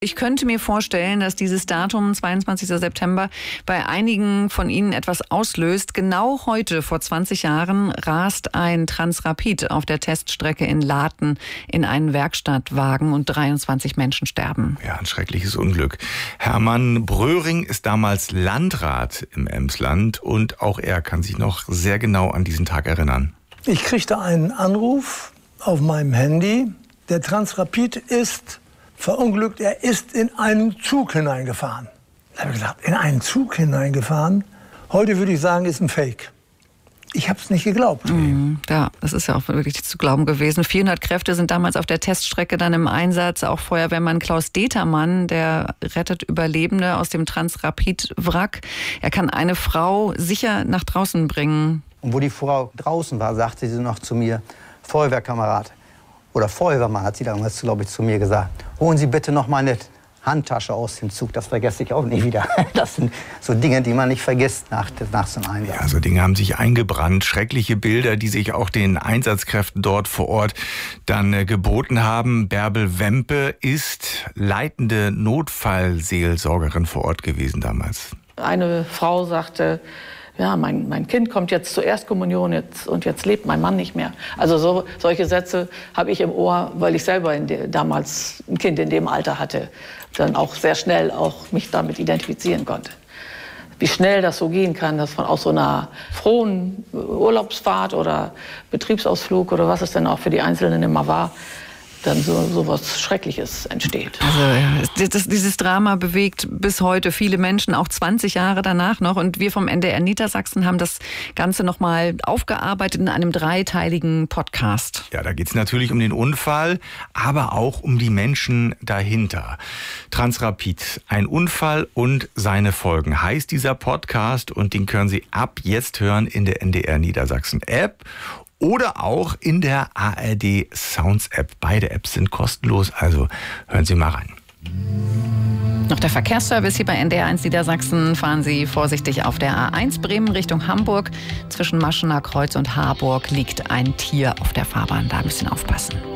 Ich könnte mir vorstellen, dass dieses Datum, 22. September, bei einigen von Ihnen etwas auslöst. Genau heute, vor 20 Jahren, rast ein Transrapid auf der Teststrecke in Laten in einen Werkstattwagen und 23 Menschen sterben. Ja, ein schreckliches Unglück. Hermann Bröhring ist damals Landrat im Emsland und auch er kann sich noch sehr genau an diesen Tag erinnern. Ich kriegte einen Anruf auf meinem Handy. Der Transrapid ist verunglückt, er ist in einen Zug hineingefahren. Da habe ich gedacht, in einen Zug hineingefahren? Heute würde ich sagen, ist ein Fake. Ich habe es nicht geglaubt. Ja, das ist ja auch wirklich nicht zu glauben gewesen. 400 Kräfte sind damals auf der Teststrecke dann im Einsatz. Auch Feuerwehrmann Klaus Determann, der rettet Überlebende aus dem Transrapid-Wrack. Er kann eine Frau sicher nach draußen bringen. Und wo die Frau draußen war, sagte sie noch zu mir, Feuerwehrkamerad oder Feuerwehrmann, hat sie damals, glaube ich, zu mir gesagt, holen Sie bitte noch mal eine Handtasche aus dem Zug. Das vergesse ich auch nie wieder. Das sind so Dinge, die man nicht vergisst nach so einem Einsatz. Ja, so Dinge haben sich eingebrannt. Schreckliche Bilder, die sich auch den Einsatzkräften dort vor Ort dann geboten haben. Bärbel Wempe ist leitende Notfallseelsorgerin vor Ort gewesen damals. Eine Frau sagte, ja, mein Kind kommt jetzt zur Erstkommunion und jetzt lebt mein Mann nicht mehr. Also solche Sätze habe ich im Ohr, weil ich selber damals ein Kind in dem Alter hatte. Dann auch sehr schnell auch mich damit identifizieren konnte. Wie schnell das so gehen kann, dass von aus so einer frohen Urlaubsfahrt oder Betriebsausflug oder was es denn auch für die Einzelnen immer war, dann so was Schreckliches entsteht. Also dieses Drama bewegt bis heute viele Menschen, auch 20 Jahre danach noch. Und wir vom NDR Niedersachsen haben das Ganze nochmal aufgearbeitet in einem 3-teiligen Podcast. Ja, da geht es natürlich um den Unfall, aber auch um die Menschen dahinter. Transrapid, ein Unfall und seine Folgen, heißt dieser Podcast. Und den können Sie ab jetzt hören in der NDR Niedersachsen App. Oder auch in der ARD Sounds App. Beide Apps sind kostenlos, also hören Sie mal rein. Noch der Verkehrsservice hier bei NDR1 Niedersachsen. Fahren Sie vorsichtig auf der A1 Bremen Richtung Hamburg. Zwischen Maschener Kreuz und Harburg liegt ein Tier auf der Fahrbahn. Da ein bisschen aufpassen.